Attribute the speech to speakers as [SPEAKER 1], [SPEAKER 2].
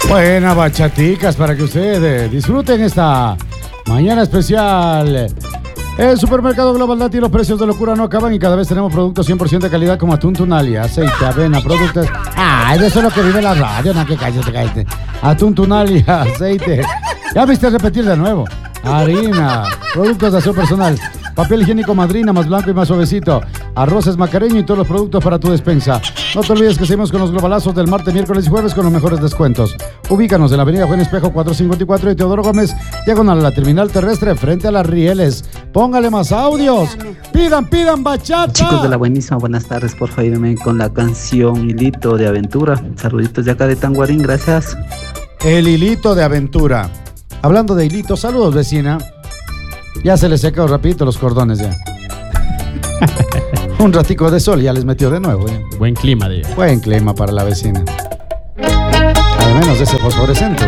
[SPEAKER 1] Buenas bachaticas para que ustedes disfruten esta mañana especial. El Supermercado Global Dati, los precios de locura no acaban y cada vez tenemos productos 100% de calidad como atún Tunali, aceite, avena, productos... de eso es lo que vive la radio, no, que cállate. Atún Tunali, aceite. Ya viste repetir de nuevo. Harina, productos de aseo personal, papel higiénico Madrina, más blanco y más suavecito, arroces Macareño y todos los productos para tu despensa. No te olvides que seguimos con los globalazos del martes, miércoles y jueves con los mejores descuentos. Ubícanos en la avenida Juan Espejo 454 y Teodoro Gómez, diagonal a la terminal terrestre frente a las Rieles. Póngale más audios. Pidan bachata.
[SPEAKER 2] Chicos de la buenísima, buenas tardes. Por favor, ayúdenme con la canción Hilito de Aventura. Saluditos de acá de Tanguarín, gracias.
[SPEAKER 1] El hilito de aventura. Hablando de hilito, saludos vecina. Ya se les secó rapidito los cordones ya. Un ratico de sol ya les metió de nuevo.
[SPEAKER 3] Buen clima, digo.
[SPEAKER 1] Buen clima para la vecina. Al menos ese fosforescente.